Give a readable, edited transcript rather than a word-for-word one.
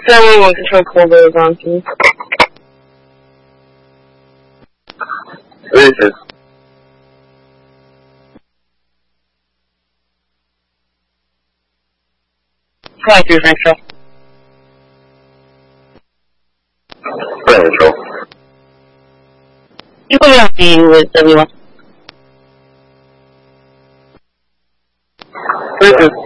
Family 1 control Colbert is on team. This is 22 control. control. You put me on team with W1. This is